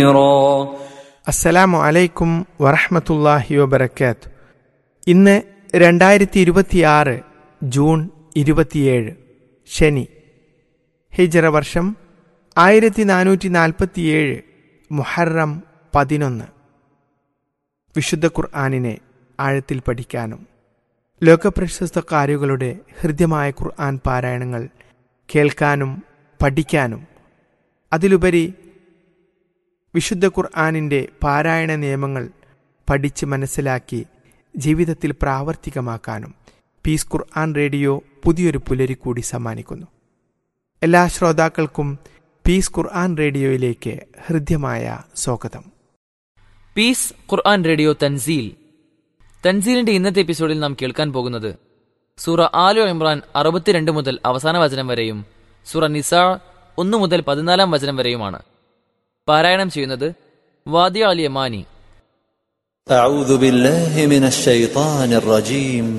അസ്സലാമു അലൈക്കും വറഹ്മത്തുള്ളാഹി വബറകാത്ത്. ഇന്ന് 2026 ജൂൺ 27 ശനി. ഹിജ്റ വർഷം 1447 മുഹറം 11. വിശുദ്ധ ഖുർആനിനെ ആഴത്തിൽ പഠിക്കാനും ലോകപ്രശസ്ത കാരികളുടെ ഹൃദ്യമായ ഖുർആൻ പാരായണങ്ങൾ കേൾക്കാനും പഠിക്കാനും അതിലുപരി വിശുദ്ധ ഖുർആനിൻ്റെ പാരായണ നിയമങ്ങൾ പഠിച്ച് മനസ്സിലാക്കി ജീവിതത്തിൽ പ്രാവർത്തികമാക്കാനും പീസ് ഖുർആൻ റേഡിയോ പുതിയൊരു പുലരി കൂടി സമ്മാനിക്കുന്നു. എല്ലാ ശ്രോതാക്കൾക്കും പീസ് ഖുർആൻ റേഡിയോയിലേക്ക് ഹൃദ്യമായ സ്വാഗതം. പീസ് ഖുർആൻ റേഡിയോ തൻസീലിന്റെ ഇന്നത്തെ എപ്പിസോഡിൽ നാം കേൾക്കാൻ പോകുന്നത് സൂറ ആലു ഇമ്രാൻ 62 മുതൽ അവസാന വചനം വരെയും സൂറ നിസാ 1 മുതൽ 14 വചനം വരെയുമാണ്. പാരായണം ചെയ്യുന്നത് വാദിയ അൽ യമാനി. أعوذ بالله من الشيطان الرجيم